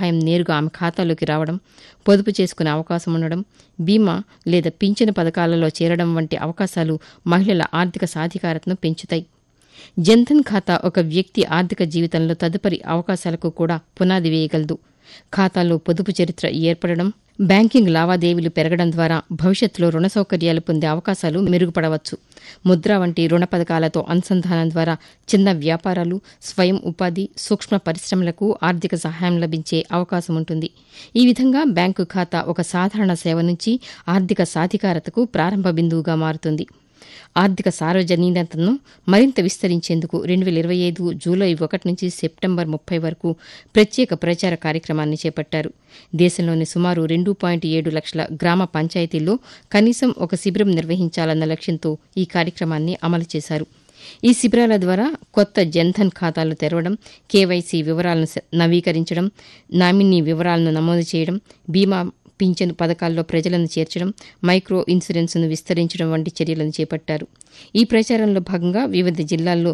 సహాయం నేరుగా ఆమె ఖాతాలోకి రావడం, పొదుపు చేసుకునే అవకాశం ఉండడం, బీమా లేదా పింఛను పథకాలలో చేరడం వంటి అవకాశాలు మహిళల ఆర్థిక సాధికారతను పెంచుతాయి. జన్ధన్ ఖాతా ఒక వ్యక్తి ఆర్థిక జీవితంలో తదుపరి అవకాశాలకు కూడా పునాది వేయగలదు. ఖాతాలో పొదుపు చరిత్ర ఏర్పడడం, బ్యాంకింగ్ లావాదేవీలు పెరగడం ద్వారా భవిష్యత్తులో రుణ సౌకర్యాలు పొందే అవకాశాలు మెరుగుపడవచ్చు. ముద్ర వంటి రుణ పథకాలతో అనుసంధానం ద్వారా చిన్న వ్యాపారాలు, స్వయం ఉపాధి, సూక్ష్మ పరిశ్రమలకు ఆర్థిక సహాయం లభించే అవకాశం ఉంటుంది. ఈ విధంగా బ్యాంకు ఖాతా ఒక సాధారణ సేవ నుంచి ఆర్థిక సాధికారతకు ప్రారంభ బిందువుగా మారుతుంది. ఆర్థిక సార్వజనీనతను మరింత విస్తరించేందుకు 2025 జూలై 1 నుంచి సెప్టెంబర్ 30 వరకు ప్రత్యేక ప్రచార కార్యక్రమాన్ని చేపట్టారు. దేశంలోని సుమారు 2.7 లక్షల గ్రామ పంచాయతీల్లో కనీసం ఒక శిబిరం నిర్వహించాలన్న లక్ష్యంతో ఈ కార్యక్రమాన్ని అమలు చేశారు. ఈ శిబిరాల ద్వారా కొత్త జన్ధన్ ఖాతాలు తెరవడం, కేవైసీ వివరాలను నవీకరించడం, నామినీ వివరాలను నమోదు చేయడం, బీమా పింఛను పథకాల్లో ప్రజలను చేర్చడం, మైక్రో ఇన్సూరెన్స్ను విస్తరించడం వంటి చర్యలను చేపట్టారు. ఈ ప్రచారంలో భాగంగా వివిధ జిల్లాల్లో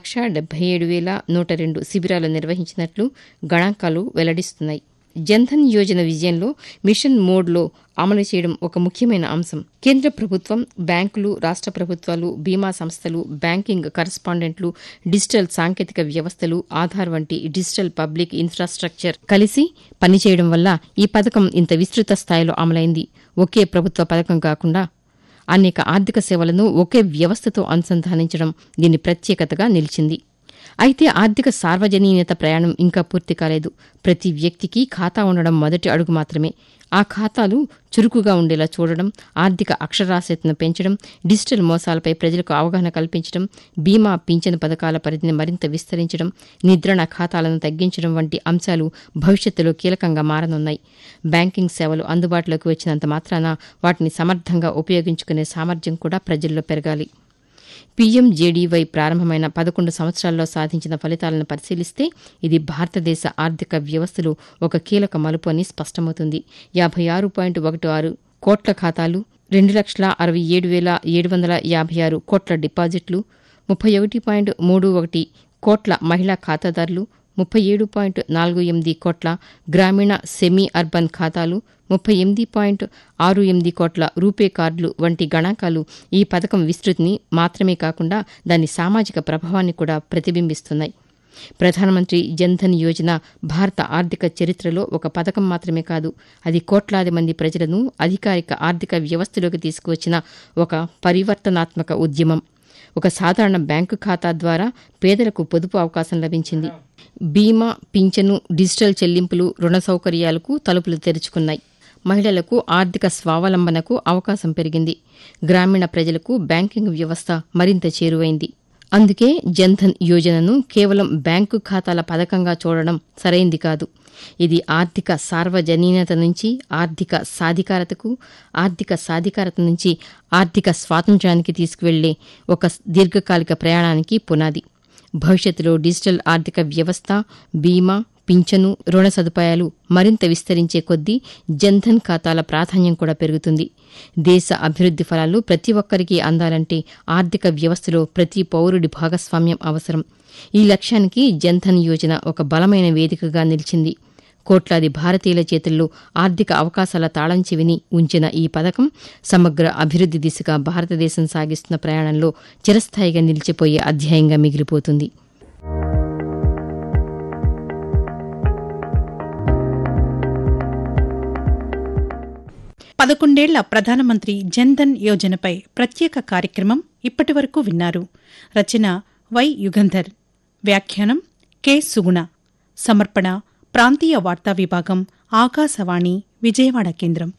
1,77,102 శిబిరాలు నిర్వహించినట్లు గణాంకాలు వెల్లడిస్తున్నాయి. జన్ధన్ యోజన విజయంలో మిషన్ మోడ్లో అమలు చేయడం ఒక ముఖ్యమైన అంశం. కేంద్ర ప్రభుత్వం, బ్యాంకులు, రాష్ట్ర ప్రభుత్వాలు, బీమా సంస్థలు, బ్యాంకింగ్ కరస్పాండెంట్లు, డిజిటల్ సాంకేతిక వ్యవస్థలు, ఆధార్ వంటి డిజిటల్ పబ్లిక్ ఇన్ఫ్రాస్ట్రక్చర్ కలిసి పనిచేయడం వల్ల ఈ పథకం ఇంత విస్తృత స్థాయిలో అమలైంది. ఒకే ప్రభుత్వ పథకం కాకుండా అనేక ఆర్థిక సేవలను ఒకే వ్యవస్థతో అనుసంధానించడం దీని ప్రత్యేకతగా నిలిచింది. అయితే ఆర్థిక సార్వజనీనత ప్రయాణం ఇంకా పూర్తి కాలేదు. ప్రతి వ్యక్తికి ఖాతా ఉండడం మొదటి అడుగు మాత్రమే. ఆ ఖాతాలు చురుకుగా ఉండేలా చూడడం, ఆర్థిక అక్షరాస్యతను పెంచడం, డిజిటల్ మోసాలపై ప్రజలకు అవగాహన కల్పించడం, బీమా పింఛను పథకాల పరిధిని మరింత విస్తరించడం, నిద్రణ ఖాతాలను తగ్గించడం వంటి అంశాలు భవిష్యత్తులో కీలకంగా మారనున్నాయి. బ్యాంకింగ్ సేవలు అందుబాటులోకి వచ్చినంత మాత్రాన వాటిని సమర్థంగా ఉపయోగించుకునే సామర్థ్యం కూడా ప్రజల్లో పెరగాలి. పీఎంజేడీవై ప్రారంభమైన 11 సంవత్సరాల్లో సాధించిన ఫలితాలను పరిశీలిస్తే ఇది భారతదేశ ఆర్థిక వ్యవస్థలో ఒక కీలక మలుపు అని స్పష్టమవుతుంది. 56.16 కోట్ల ఖాతాలు, 2,67,756 కోట్ల డిపాజిట్లు, 31.31 కోట్ల మహిళా ఖాతాదారులు, 37.48 కోట్ల గ్రామీణ సెమీ అర్బన్ ఖాతాలు, 38.68 కోట్ల రూపే కార్డులు వంటి గణాంకాలు ఈ పథకం విస్తృతిని మాత్రమే కాకుండా దాని సామాజిక ప్రభావాన్ని కూడా ప్రతిబింబిస్తున్నాయి. ప్రధానమంత్రి జన్ధన్ యోజన భారత ఆర్థిక చరిత్రలో ఒక పథకం మాత్రమే కాదు, అది కోట్లాది మంది ప్రజలను అధికారిక ఆర్థిక వ్యవస్థలోకి తీసుకువచ్చిన ఒక పరివర్తనాత్మక ఉద్యమం. ఒక సాధారణ బ్యాంకు ఖాతా ద్వారా పేదలకు పొదుపు అవకాశం లభించింది. బీమా, పింఛను, డిజిటల్ చెల్లింపులు, రుణ సౌకర్యాలకు తలుపులు తెరుచుకున్నాయి. మహిళలకు ఆర్థిక స్వావలంబనకు అవకాశం పెరిగింది. గ్రామీణ ప్రజలకు బ్యాంకింగ్ వ్యవస్థ మరింత చేరువైంది. అందుకే జన్ధన్ యోజనను కేవలం బ్యాంకు ఖాతాల పథకంగా చూడడం సరైంది కాదు. ఇది ఆర్థిక సార్వజనీనత నుంచి ఆర్థిక సాధికారతకు, ఆర్థిక సాధికారత నుంచి ఆర్థిక స్వాతంత్ర్యానికి తీసుకువెళ్లే ఒక దీర్ఘకాలిక ప్రయాణానికి పునాది. భవిష్యత్తులో డిజిటల్ ఆర్థిక వ్యవస్థ, బీమా, పింఛను, రుణ సదుపాయాలు మరింత విస్తరించే కొద్దీ జన్ధన్ ఖాతాల ప్రాధాన్యం కూడా పెరుగుతుంది. దేశ అభివృద్ది ఫలాలు ప్రతి ఒక్కరికి అందాలంటే ఆర్థిక వ్యవస్థలో ప్రతి పౌరుడి భాగస్వామ్యం అవసరం. ఈ లక్ష్యానికి జన్ధన్ యోజన ఒక బలమైన వేదికగా నిలిచింది. కోట్లాది భారతీయుల చేతుల్లో ఆర్థిక అవకాశాల తాళం చెవిని ఉంచిన ఈ పథకం సమగ్ర అభివృద్ది దిశగా భారతదేశం సాగిస్తున్న ప్రయాణంలో చిరస్థాయిగా నిలిచిపోయే అధ్యాయంగా మిగిలిపోతుంది. పదకొండేళ్ల ప్రధానమంత్రి జన్ధన్ యోజనపై ప్రత్యేక కార్యక్రమం ఇప్పటివరకు విన్నారు. రచన వై యుగంధర్, వ్యాఖ్యానం కె సుగుణ, సమర్పణ ప్రాంతీయ వార్తా విభాగం, ఆకాశవాణి విజయవాడ కేంద్రం.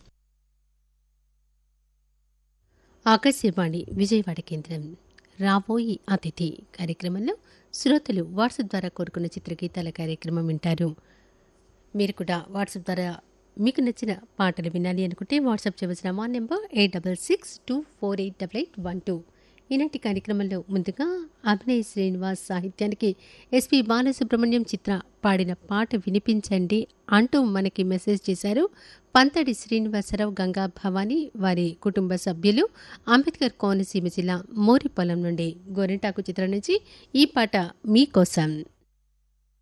ఆకాశవాణి విజయవాడ కేంద్రం. రాబోయి అతిథి కార్యక్రమంలో శ్రోతలు వాట్సాప్ ద్వారా కోరుకున్న చిత్రగీతాల కార్యక్రమం వింటారు. మీరు కూడా వాట్సాప్ ద్వారా మీకు నచ్చిన పాటలు వినాలి అనుకుంటే వాట్సాప్ చేయవలసిన మా నెంబర్ 8662488812. ఈనాటి కార్యక్రమంలో ముందుగా అభినయ్ శ్రీనివాస్ సాహిత్యానికి ఎస్పి బాలసుబ్రహ్మణ్యం చిత్ర పాడిన పాట వినిపించండి అంటూ మనకి మెసేజ్ చేశారు పంతడి శ్రీనివాసరావు, గంగా భవానీ, వారి కుటుంబ సభ్యులు, అంబేద్కర్ కోనసీమ జిల్లా మోరిపొలం నుండి. గోరింటాకు చిత్రం నుంచి ఈ పాట మీకోసం.